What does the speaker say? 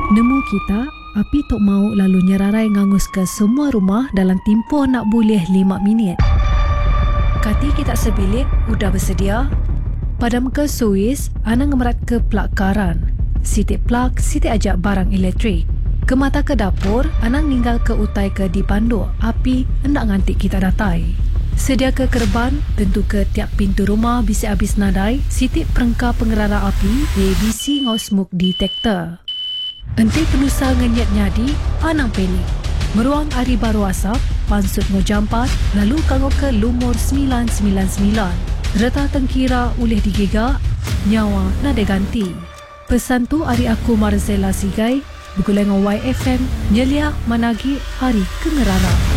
Nemu kita, api tok mau lalu nyerarai ngangus ke semua rumah dalam tempoh nak boleh 5 minit. Kati kita sebilik, udah bersedia? Padam ke Suis, ana ngemerat ke plak karan. Sitik plak, sitik ajak barang elektrik. Ke mata ke dapur, anang ninggal ke utai ke dipanduk api hendak ngantik kita datai. Sedia ke kerban, tentu ke tiap pintu rumah bisa habis nadai, sitik perengkar pengerara api, ABC ngau smoke detector. Enti penusa ngenyat nyadi, anang pelik. Meruang hari baru asap, pansut ngojampat, lalu kanggo ke lumur 999. Reta tengkira ulih digigak, nyawa nade ganti. Pesan tu hari aku Marzella Sigai, bergulai dengan YFM, nyelia managi hari kengerara.